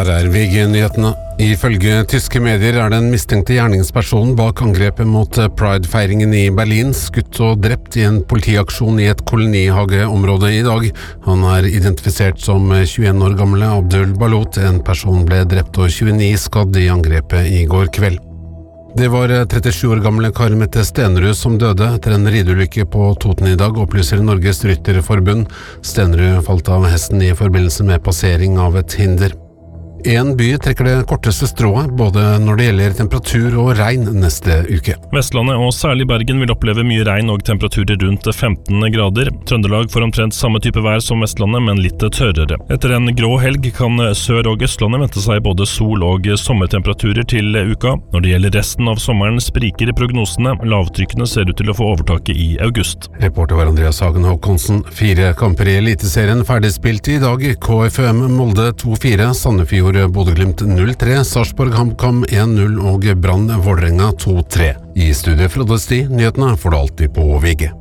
Her VG-nyhetene. Ifølge tyske medier den mistenkte gjerningspersonen bak angrepet mot Pride-feiringen i Berlin skutt og drept i en politiaksjon i et kolonihageområde i dag. Han identifisert som 21 år gamle Abdul Balot. En person ble drept og 29 skadd i angrepet i går kveld. Det var 37 år gamle Kari Mette Stenerud som døde etter en rideulykke på Toten i dag, opplyser Norges Rytterforbund. Stenerud falt av hesten i forbindelse med passering av et hinder. En by trekker det korteste strået, både når det gjelder temperatur og regn neste uke. Vestlandet og særlig Bergen vil oppleve mye regn og temperaturer rundt 15 grader. Trøndelag får omtrent samme type vær som Vestlandet, men litt tørrere. Etter en grå helg kan Sør- og Østlandet vente seg både sol- og sommertemperaturer til uka. Når det gjelder resten av sommeren spriker prognosene. Lavtrykkene ser ut til å få overtaket i august. Reporter var Andreas Hagen Håkonsen. 4 kamper i Eliteserien ferdigspilt i dag. KFUM Molde 2-4, Sandefjord Bodø/Glimt 0-3, Sarpsborg HamKam 1-0 og Brann Vålerenga 2-3. I studiet Frode Sti, nyhetene får du alltid på VG.